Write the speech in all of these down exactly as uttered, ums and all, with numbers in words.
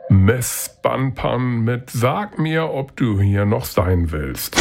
Miss Banpan mit Sag mir, ob du hier noch sein willst.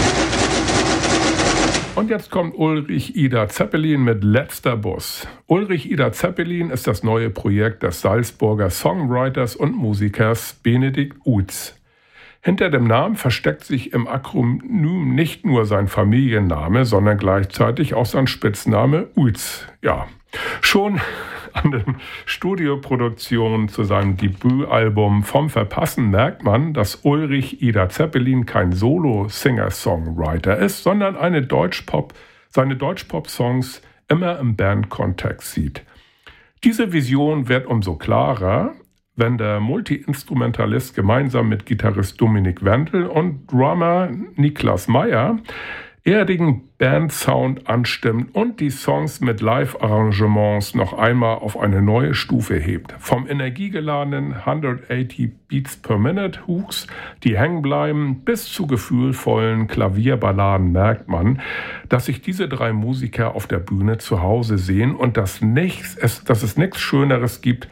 Und jetzt kommt Ulrich Ida Zeppelin mit Letzter Bus. Ulrich Ida Zeppelin ist das neue Projekt des Salzburger Songwriters und Musikers Benedikt Uetz. Hinter dem Namen versteckt sich im Akronym nicht nur sein Familienname, sondern gleichzeitig auch sein Spitzname Uetz. Ja, schon an den Studioproduktionen zu seinem Debütalbum Vom Verpassen merkt man, dass Ulrich Ida Zeppelin kein Solo-Singer-Songwriter ist, sondern eine Deutschpop, seine Deutschpop-Songs immer im Bandkontext sieht. Diese Vision wird umso klarer, wenn der Multi-Instrumentalist gemeinsam mit Gitarrist Dominik Wendl und Drummer Niklas Meyer erdigen Bandsound anstimmt und die Songs mit Live-Arrangements noch einmal auf eine neue Stufe hebt. Vom energiegeladenen hundertachtzig Beats per Minute Hooks, die hängen bleiben, bis zu gefühlvollen Klavierballaden merkt man, dass sich diese drei Musiker auf der Bühne zu Hause sehen und dass, nichts, es, dass es nichts Schöneres gibt,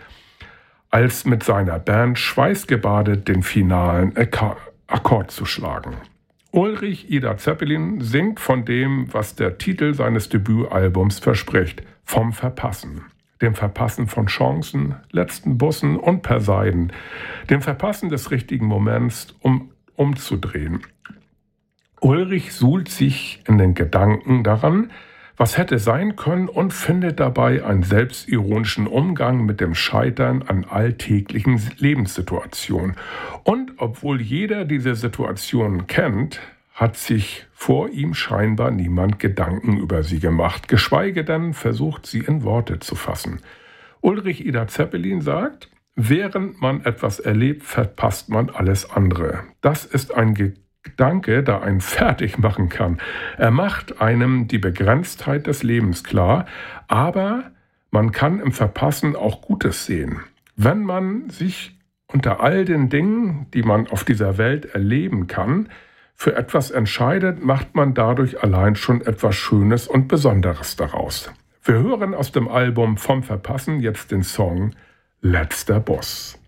als mit seiner Band schweißgebadet den finalen Akkord zu schlagen. Ulrich Ida Zeppelin singt von dem, was der Titel seines Debütalbums verspricht, vom Verpassen. Dem Verpassen von Chancen, letzten Bussen und Perseiden. Dem Verpassen des richtigen Moments, um umzudrehen. Ulrich suhlt sich in den Gedanken daran, was hätte sein können und findet dabei einen selbstironischen Umgang mit dem Scheitern an alltäglichen Lebenssituationen. Und obwohl jeder diese Situationen kennt, hat sich vor ihm scheinbar niemand Gedanken über sie gemacht, geschweige denn versucht, sie in Worte zu fassen. Ulrich Ida Zeppelin sagt, während man etwas erlebt, verpasst man alles andere. Das ist ein Ge- Gedanke, der einen fertig machen kann. Er macht einem die Begrenztheit des Lebens klar, aber man kann im Verpassen auch Gutes sehen. Wenn man sich unter all den Dingen, die man auf dieser Welt erleben kann, für etwas entscheidet, macht man dadurch allein schon etwas Schönes und Besonderes daraus. Wir hören aus dem Album Vom Verpassen jetzt den Song Letzter Bus.